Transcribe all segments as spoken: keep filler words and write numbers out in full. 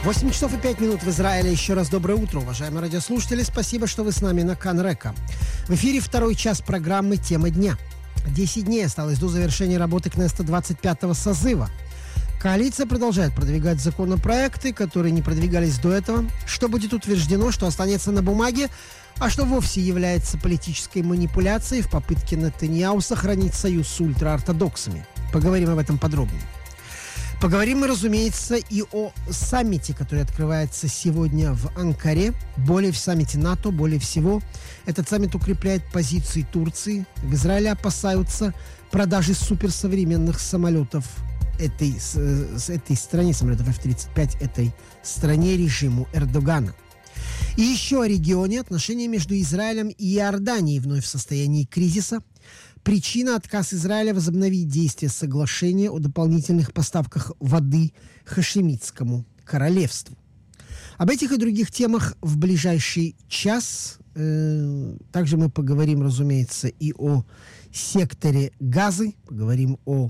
восемь часов и пять минут в Израиле. Еще раз доброе утро, уважаемые радиослушатели. Спасибо, что вы с нами на Кан-Река. В эфире второй час программы «Тема дня». Десять дней осталось до завершения работы Кнессета двадцать пятого созыва. Коалиция продолжает продвигать законопроекты, которые не продвигались до этого. Что будет утверждено, что останется на бумаге, а что вовсе является политической манипуляцией в попытке Нетаньяху сохранить союз с ультраортодоксами. Поговорим об этом подробнее. Поговорим мы, разумеется, и о саммите, который открывается сегодня в Анкаре. Более в саммите НАТО, более всего. Этот саммит укрепляет позиции Турции. В Израиле опасаются продажи суперсовременных самолетов этой, с, с этой стране, самолетов эф тридцать пять, этой стране режиму Эрдогана. И еще о регионе. Отношения между Израилем и Иорданией вновь в состоянии кризиса. Причина – отказ Израиля возобновить действие соглашения о дополнительных поставках воды Хашемитскому королевству. Об этих и других темах в ближайший час. Также мы поговорим, разумеется, и о секторе Газы. Поговорим о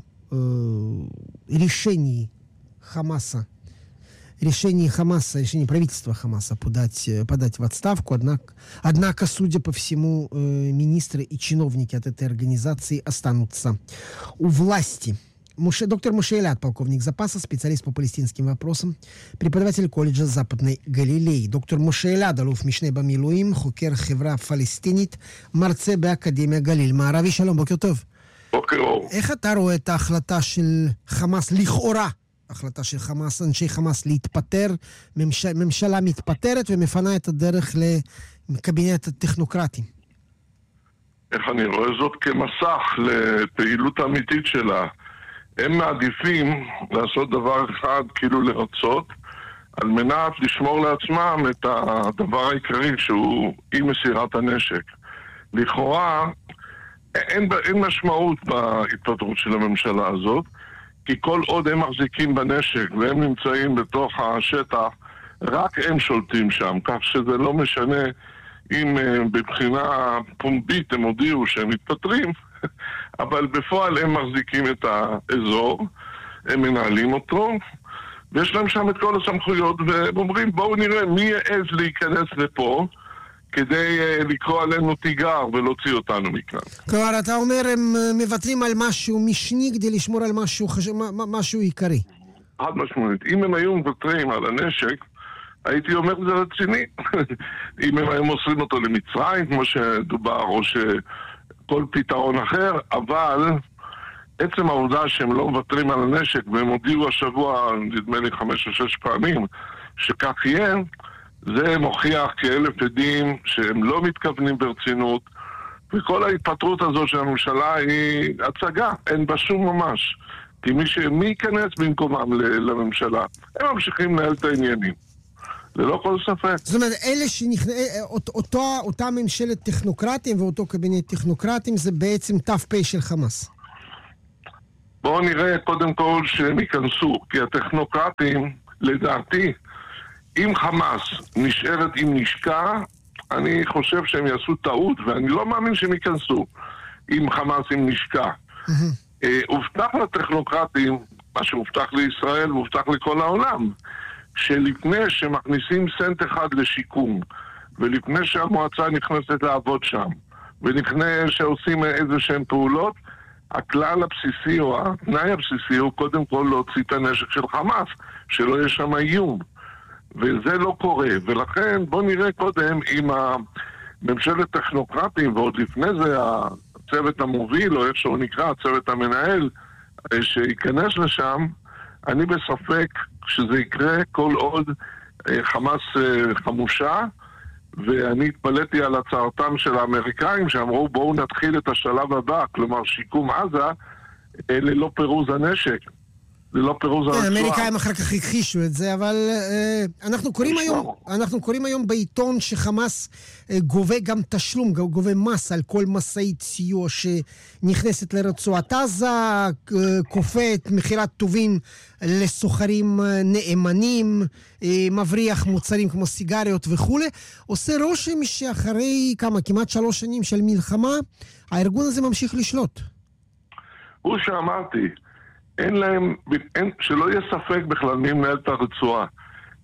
решении Хамаса, решении Хамаса, решении правительства Хамаса подать, подать в отставку. Однако, однако, судя по всему, э, министры и чиновники от этой организации останутся у власти. Муше, доктор Моше Элят, полковник запаса, специалист по палестинским вопросам, преподаватель колледжа Западной Галилеи. Доктор Моше Элят, אלוף משנה במילואים, חוקר חברה פלסטינית, מרצה באקדמיה גליל מערבי. שלום, בוקר טוב. בוקר אור. איך אתה רואה את ההחלטה של חמאס לכאורה? החלטה של חמאס, אנשי חמאס להתפטר, ממשל, ממשלה מתפטרת ומפנה את הדרך לקבינט הטכנוקרטי. איך אני רואה זאת? כמסך לפעילות האמיתית שלה. הם מעדיפים לעשות דבר אחד, כאילו לרצות, על מנת לשמור לעצמם את הדבר העיקרי שהוא אי מסירת הנשק. לכאורה, אין, אין משמעות בהתפטרות של הממשלה הזאת, כי כל עוד הם מחזיקים בנשק והם נמצאים בתוך השטח, רק הם שולטים שם, כך שזה לא משנה אם בבחינה פומבית הם הודיעו שהם מתפטרים, אבל בפועל הם מחזיקים את האזור, הם מנהלים אותו, ויש להם שם את כל הסמכויות, והם אומרים בואו נראה מי יעז להיכנס לפה, כדי לקרוא עלינו תיגר ולהוציא אותנו מכאן. כלומר, אתה אומר, הם מוותרים על משהו משני כדי לשמור על משהו, משהו עיקרי. חד משמעית. אם הם היו מוותרים על הנשק, הייתי אומר זה רציני. אם הם היו מוסרים אותו למצרים, כמו שדובר, או שכל פתרון אחר, אבל עצם העובדה שהם לא מוותרים על הנשק, והם הודיעו השבוע, נדמה לי חמש או שש פעמים, שכך יהיה, זה מוכיח כאלף עדים שהם לא מתכוונים ברצינות, וכל ההתפטרות הזו של הממשלה היא הצגה, אין בה שום ממש. כי מי, ש... מי ייכנס במקומם לממשלה? הם ממשיכים לנהל את העניינים. ללא כל ספק. זאת אומרת, אלה שנכנס... אותו, אותה ממשלת טכנוקרטים ואותו קבינט טכנוקרטים זה בעצם ת"פ של חמאס. בואו נראה קודם כל שהם ייכנסו, כי הטכנוקרטים, לדעתי, אם חמאס נשארת עם נשקה, אני חושב שהם יעשו טעות, ואני לא מאמין שהם ייכנסו עם חמאס עם נשקה. הובטח לטכנוקרטים, מה שהובטח לישראל והובטח לכל העולם, שלפני שמכניסים סנט אחד לשיקום, ולפני שהמועצה נכנסת לעבוד שם, ולפני שעושים איזה שהן פעולות, הכלל הבסיסי או התנאי הבסיסי הוא קודם כל להוציא את הנשק של חמאס, שלא יש שם איום. וזה לא קורה, ולכן בוא נראה קודם אם הממשלת טכנוקרטים, ועוד לפני זה הצוות המוביל, או איך שהוא נקרא, הצוות המנהל, שיכנס לשם, אני בספק שזה יקרה כל עוד חמאס חמושה, ואני התפלאתי על הצעתם של האמריקאים, שאמרו בואו נתחיל את השלב הבא, כלומר שיקום עזה, ללא פירוז הנשק. ללא פירוז הרצועה. האמריקאים אחר כך הכחישו את זה, אבל אנחנו קוראים היום, אנחנו קוראים היום בעיתון שחמאס גובה גם תשלום, גובה מס על כל מסעית סיוע שנכנסת לרצועת עזה, כופה את מחירת טובין לסוחרים נאמנים, מבריח מוצרים כמו סיגריות וכו'. עושה רושם שאחרי כמה, כמעט שלוש שנים של מלחמה, הארגון הזה ממשיך לשלוט. הוא שאמרתי, אין להם, אין, שלא יהיה ספק בכלל מי מנהל את הרצועה.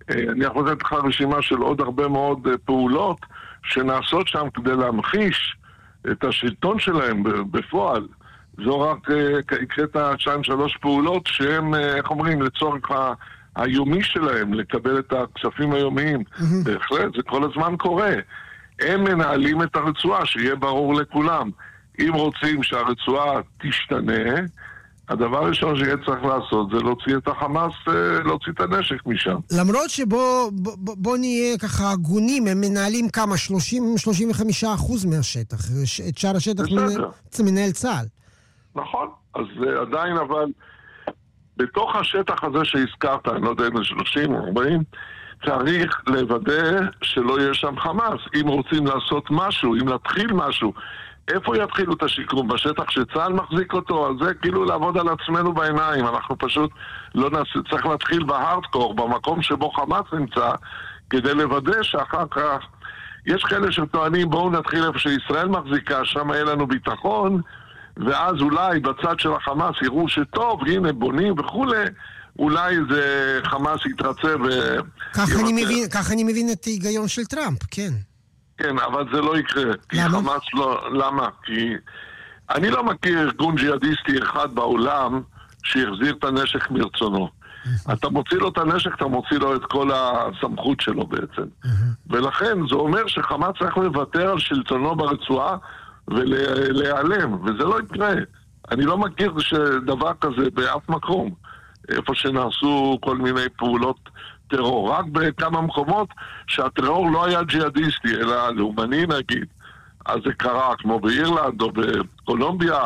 אני יכול לתת לך רשימה של עוד הרבה מאוד פעולות שנעשות שם כדי להמחיש את השלטון שלהם בפועל. זו רק הקראת שם שלוש פעולות שהם, איך אומרים, לצורך היומי שלהם, לקבל את הכספים היומיים. בהחלט, זה כל הזמן קורה. הם מנהלים את הרצועה, שיהיה ברור לכולם. אם רוצים שהרצועה תשתנה, הדבר הראשון שיהיה צריך לעשות זה להוציא את החמאס, להוציא את הנשק משם. למרות שבוא בוא, בוא נהיה ככה הגונים, הם מנהלים כמה? שלושים עד שלושים וחמישה אחוז מהשטח. את שאר השטח מנהל, מנהל צה"ל. נכון, אז עדיין אבל בתוך השטח הזה שהזכרת, אני לא יודע אם זה שלושים או ארבעים, צריך לוודא שלא יהיה שם חמאס. אם רוצים לעשות משהו, אם להתחיל משהו, איפה יתחילו את השיקום? בשטח שצה"ל מחזיק אותו? אז זה כאילו לעבוד על עצמנו בעיניים. אנחנו פשוט לא נעשה, צריך להתחיל בהארדקור, במקום שבו חמאס נמצא, כדי לוודא שאחר כך יש כאלה שטוענים, בואו נתחיל איפה שישראל מחזיקה, שם יהיה לנו ביטחון, ואז אולי בצד של החמאס יראו שטוב, הנה בונים וכולי, אולי זה חמאס יתרצה ו... כך אני מבין, כך אני מבין את ההיגיון של טראמפ, כן. כן, אבל זה לא יקרה. כי חמאס לא... למה? כי אני לא מכיר ארגון ג'יהאדיסטי אחד בעולם שיחזיר את הנשק מרצונו. אתה מוציא לו את הנשק, אתה מוציא לו את כל הסמכות שלו בעצם. ולכן זה אומר שחמאס צריך לוותר על שלטונו ברצועה ולהיעלם, וזה לא יקרה. אני לא מכיר שדבר כזה באף מקום, איפה שנעשו כל מיני פעולות טרור. רק בכמה מקומות שהטרור לא היה ג'יהאדיסטי, אלא לאומני נגיד. אז זה קרה, כמו באירלנד או בקולומביה,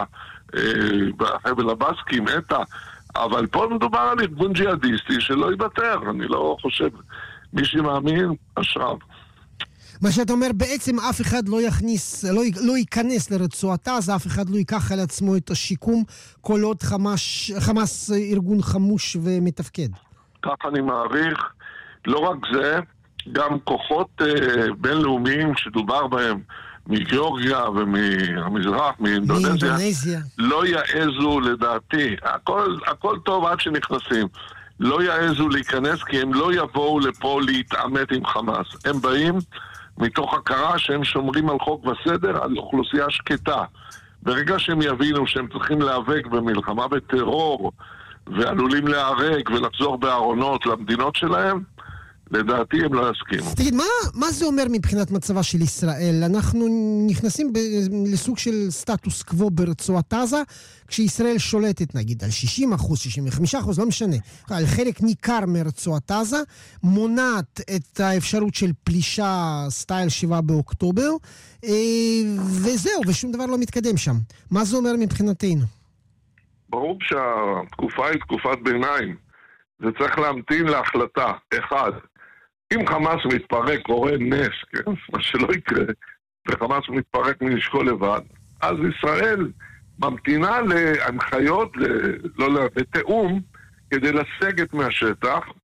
בחבל הבאסקים, אטה. אבל פה מדובר על ארגון ג'יהאדיסטי שלא יוותר. אני לא חושב, מי שמאמין, אשריו. מה שאתה אומר, בעצם אף אחד לא יכניס, לא, לא ייכנס לרצועת עזה, אף אחד לא ייקח על עצמו את השיקום, כל עוד חמאס, חמאס ארגון חמוש ומתפקד. כך אני מעריך. לא רק זה, גם כוחות אה, בינלאומיים שדובר בהם מגיאורגיה ומהמזרח, מאינדונזיה, מאינדונזיה, לא יעזו לדעתי, הכל, הכל טוב עד שנכנסים, לא יעזו להיכנס כי הם לא יבואו לפה להתעמת עם חמאס. הם באים מתוך הכרה שהם שומרים על חוק וסדר, על אוכלוסייה שקטה. ברגע שהם יבינו שהם צריכים להיאבק במלחמה בטרור ועלולים להיהרג ולחזור בארונות למדינות שלהם, לדעתי הם לא יסכימו. תגיד, מה, מה זה אומר מבחינת מצבה של ישראל? אנחנו נכנסים ב- לסוג של סטטוס קוו ברצועת עזה, כשישראל שולטת נגיד על שישים אחוז, שישים וחמישה אחוז, לא משנה, על חלק ניכר מרצועת עזה, מונעת את האפשרות של פלישה סטייל שבעה באוקטובר, וזהו, ושום דבר לא מתקדם שם. מה זה אומר מבחינתנו? ברור שהתקופה היא תקופת ביניים. זה צריך להמתין להחלטה. אחד, אם חמאס מתפרק, קורה נס, כן? מה שלא יקרה, וחמאס מתפרק מנשקו לבד, אז ישראל ממתינה להנחיות, ל... לא לתאום, כדי לסגת מהשטח,